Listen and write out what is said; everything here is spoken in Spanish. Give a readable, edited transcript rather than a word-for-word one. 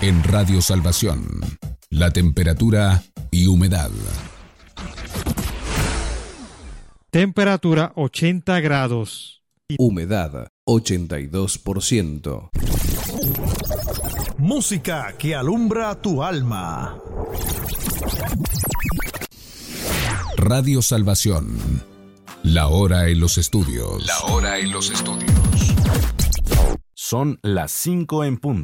En Radio Salvación, la temperatura y humedad. Temperatura 80 grados. Humedad 82%. Música que alumbra tu alma. Radio Salvación. La hora en los estudios. Son las 5 en punto.